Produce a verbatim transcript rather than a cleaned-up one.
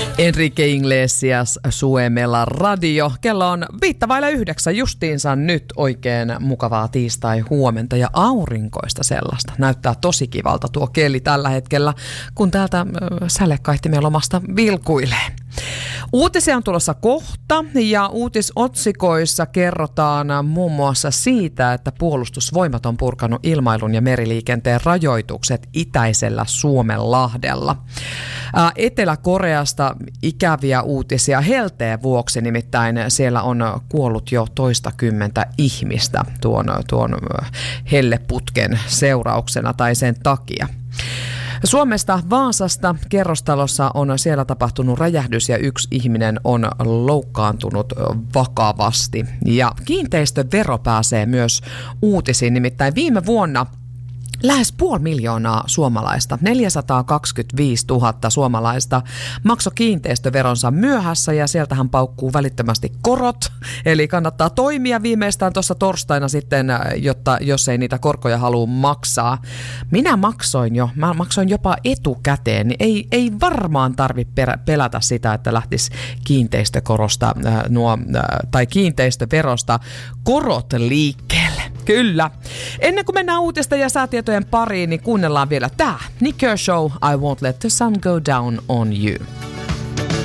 Enrique Iglesias, Suomella Radio. Kello on viittä vailla yhdeksän, justiinsa nyt oikein mukavaa tiistai-huomenta ja aurinkoista sellaista. Näyttää tosi kivalta tuo keli tällä hetkellä, kun täältä äh, sälekaihtimien lomasta vilkuilee. Uutisia on tulossa kohta ja uutisotsikoissa kerrotaan muun muassa siitä, että puolustusvoimat on purkanut ilmailun ja meriliikenteen rajoitukset itäisellä Suomenlahdella. Etelä-Koreasta ikäviä uutisia helteen vuoksi, nimittäin siellä on kuollut jo toistakymmentä ihmistä tuon, tuon helleputken seurauksena tai sen takia. Suomesta Vaasasta kerrostalossa on siellä tapahtunut räjähdys ja yksi ihminen on loukkaantunut vakavasti. Ja kiinteistövero pääsee myös uutisiin, nimittäin viime vuonna lähes puoli miljoonaa suomalaista, neljäsataakaksikymmentäviisituhatta suomalaista maksoi kiinteistöveronsa myöhässä ja sieltähän paukkuu välittömästi korot. Eli kannattaa toimia viimeistään tuossa torstaina sitten, jotta jos ei niitä korkoja halua maksaa. Minä maksoin jo, mä maksoin jopa etukäteen, niin ei, ei varmaan tarvitse pelätä sitä, että lähtisi kiinteistökorosta äh, nuo, äh, tai kiinteistöverosta korot liikkeelle. Kyllä. Ennen kuin mennään uutisten ja säätietojen pariin, niin kuunnellaan vielä tää. Nick Kershaw, I Won't Let the Sun Go Down on You.